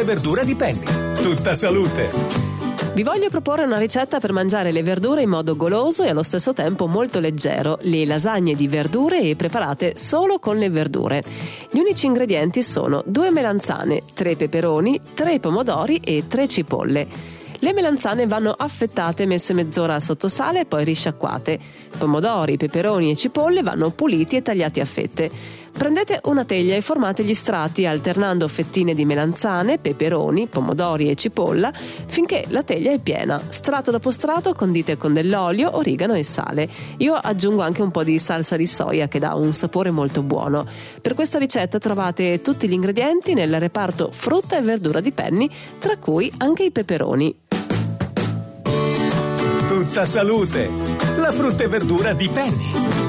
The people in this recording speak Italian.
e verdura di Penny. Tutta salute! Vi voglio proporre una ricetta per mangiare le verdure in modo goloso e allo stesso tempo molto leggero, le lasagne di verdure e preparate solo con le verdure. Gli unici ingredienti sono 2 melanzane, 3 peperoni, 3 pomodori e 3 cipolle. Le melanzane vanno affettate e messe mezz'ora sotto sale e poi risciacquate. Pomodori, peperoni e cipolle vanno puliti e tagliati a fette. Prendete una teglia e formate gli strati alternando fettine di melanzane, peperoni, pomodori e cipolla finché la teglia è piena. Strato dopo strato condite con dell'olio, origano e sale. Io aggiungo anche un po' di salsa di soia che dà un sapore molto buono. Per questa ricetta trovate tutti gli ingredienti nel reparto frutta e verdura di Penny, tra cui anche i peperoni. Tutta salute! La frutta e verdura di Penny.